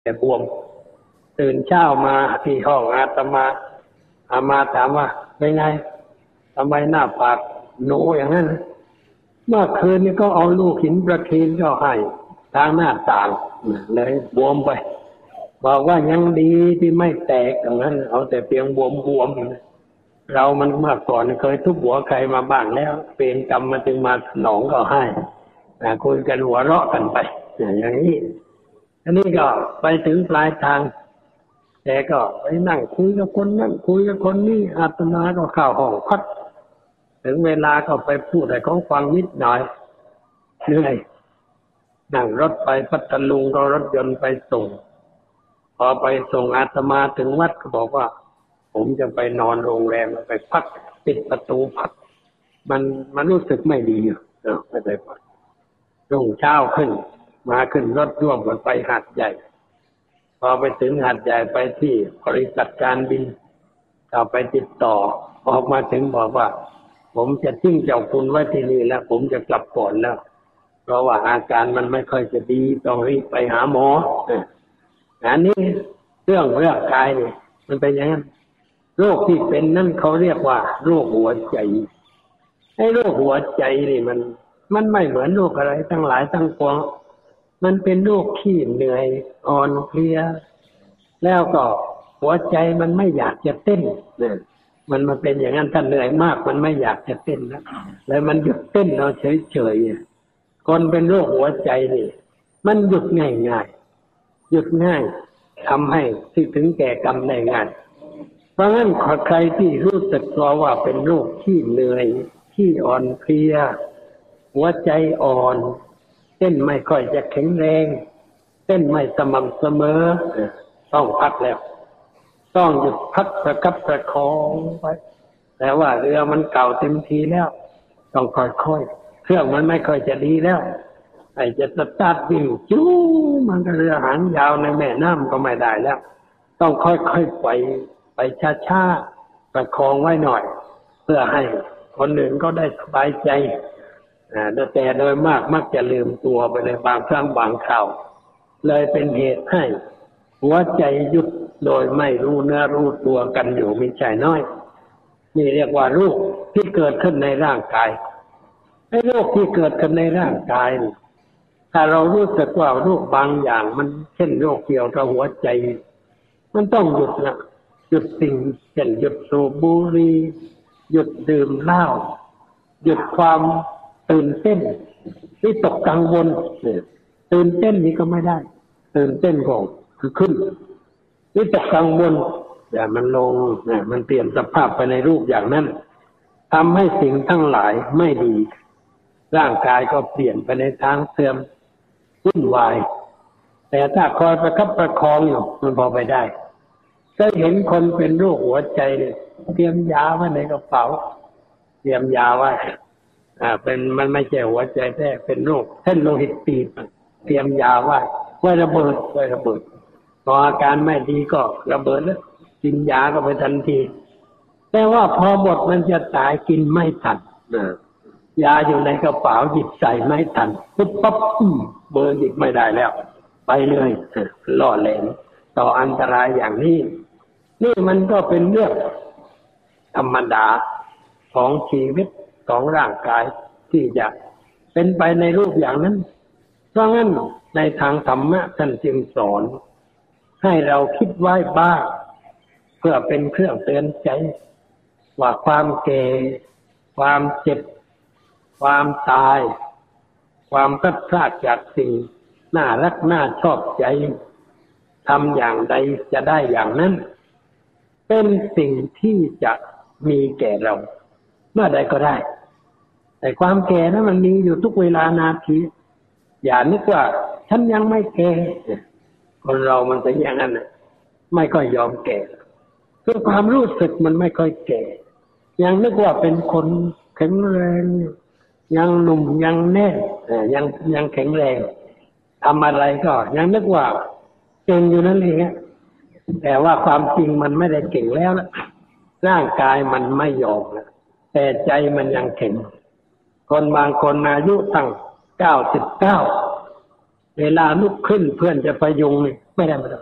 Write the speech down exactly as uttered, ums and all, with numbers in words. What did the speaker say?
แต่บวมตื่นเช้ามาที่ห้องอาตมาอามาถามว่าเป็นไงทำไมหน้าปากโหนอย่างนั้นเมื่อคืนนี้ก็เอาลูกหินประเคนก็ให้ทางหน้าต่างเลยบวมไปบอกว่ายังดีที่ไม่แตกอย่างนั้นเอาแต่เพียงบวมบวมเรามันเมื่อก่อนเคยทุบหัวใครมาบ้างแล้วเป็นกรรมมาจึงมาหนองก็ให้คุยกันหัวเราะกันไปอย่างนี้อันนี้ก็ไปถึงปลายทางแต่ก็ไปนั่งคุยกับคนนั่นคุยกับคนนี้อาตมาก็เข้าห้องพักถึงเวลาก็ไปพูดอะไรของฟังนิดหน่อยเหนื่อยนั่งรถไปพัทลุงก็รถยนต์ไปส่งพอไปส่งอาตมาถึงวัดก็บอกว่าผมจะไปนอนโรงแรมไปพักปิดประตูพักมันมันรู้สึกไม่ดีเออไม่ได้พักรุ่งเช้าขึ้นมาขึ้นรถร่วมกันไปหาดใหญ่พอไปถึงหาดใหญ่ไปที่บริษัทการบินก็ไปติดต่อออกมาถึงบอกว่าผมจะทิ้งเจ้าคุณไว้ที่นี่แล้วผมจะกลับก่อนแล้วเพราะว่าอาการมันไม่ค่อยจะดีต้องรีบไปหาหมออันนี้เรื่องเรื่องกายเนี่ยมันเป็นอย่างนั้นโรคที่เป็นนั่นเขาเรียกว่าโรคหัวใจไอ้โรคหัวใจนี่มันมันไม่เหมือนโรคอะไรทั้งหลายทั้งปวงมันเป็นโรคขี้เหนื่อยอ่อนเพลียแล้วก็หัวใจมันไม่อยากจะเต้นเนี่ยมันมาเป็นอย่างนั้นถ้าเหนื่อยมากมันไม่อยากจะเต้นแล้วแล้วมันหยุดเต้นเราเฉยๆคนเป็นโรคหัวใจนี่มันหยุดง่ายๆหยุดง่ายทำให้ที่ถึงแก่กรรมได้ง่ายเพราะงั้นใครที่รู้สึกตัวว่าเป็นโรคขี้เหนื่อยขี้อ่อนเพลียหัวใจอ่อนเต้นไม่ค่อยจะแข็งแรงเต้นไม่สม่ำเสมอต้องพักแล้วต้องหยุดพักประคับประคองไว้แต่ว่าเรือมันเก่าเต็มทีแล้วต้องค่อยๆเครื่องมันไม่ค่อยจะดีแล้วไอ้จะสตาร์ทวิ่งจู้มันก็เรือหางยาวในแม่น้ำก็ไม่ได้แล้วต้องค่อยๆปล่อยไปช้าๆประคองไว้หน่อยเพื่อให้คนอื่นก็ได้สบายใจแต่โดยมากมักจะลืมตัวไปในบางครั้งบางคราวเลยเป็นเหตุให้หัวใจหยุดโดยไม่รู้เนื้อรู้ตัวกันอยู่ไม่ใช่น้อยนี่เรียกว่าโรคที่เกิดขึ้นในร่างกายไอ้โรคที่เกิดขึ้นในร่างกายถ้าเรารู้สึกว่าโรคบางอย่างมันเช่นโรคเกี่ยวกับหัวใจมันต้องหยุดนะหยุดสิ่งเช่นหยุดสูบบุหรี่หยุดดื่มเหล้าหยุดความตื่นเต้นวิตกกังวลตื่นเต้นนี่ก็ไม่ได้ตื่นเต้นก่อนคือขึ้นวิตกกังวลอย่ามันลงเนี่ยมันเปลี่ยนสภาพไปในรูปอย่างนั้นทำให้สิ่งทั้งหลายไม่ดีร่างกายก็เปลี่ยนไปในทางเสื่อมวุ่นวายแต่ถ้าคอยประคับประคองอยู่มันพอไปได้ก็เห็นคนเป็นโรคหัวใจเนี่ยเตรียมยาไว้ในกระเป๋าเตรียมยาไว้อ่าเป็นมันไม่ใช่หัวใจแท้เป็นโรคเส้นโลหิตตีบเตรียมยาไว้ไว้ระเบิดไว้ระเบิดพออาการไม่ดีก็ระเบิดแล้วกินยาก็ไปทันทีแต่ว่าพอหมดมันจะตายกินไม่ทันนะยาอยู่ในกระเป๋าหยิบใส่ไม่ทันปุ๊บปั๊บเบอร์หยิบไม่ได้แล้วไปเลยล่อแหลมต่ออันตรายอย่างนี้นี่มันก็เป็นเรื่องธรรมดาของชีวิตของร่างกายที่จะเป็นไปในรูปอย่างนั้นเพราะงั้นในทางธรรมะท่านจึงสอนให้เราคิดไว้บ้างเพื่อเป็นเครื่องเตือนใจว่าความแก่ความเจ็บความตายความพลัดพรากจากสิ่งน่ารักน่าชอบใจทำอย่างใดจะได้อย่างนั้นเป็นสิ่งที่จะมีแก่เราเมื่อใดก็ได้แต่ความแก่นั้นมันมีอยู่ทุกเวลานาทีอย่านึกว่าฉันยังไม่แก่คนเรามันเป็นอย่างนั้นไม่ค่อยยอมแก่คือความรู้สึกมันไม่ค่อยแก่ยังนึกว่าเป็นคนแข็งแรงยังหนุ่มยังแน่นยังยังแข็งแรงทำอะไรก็ยังนึกว่าเก่งอยู่นั่นเองแต่ว่าความจริงมันไม่ได้เก่งแล้วนะร่างกายมันไม่ยอมนะแต่ใจมันยังแข็งคนบางคนอายุตั้งเก้าสิบเก้าเวลาลุกขึ้นเพื่อนจะพยุงไม่ได้ไม่ได้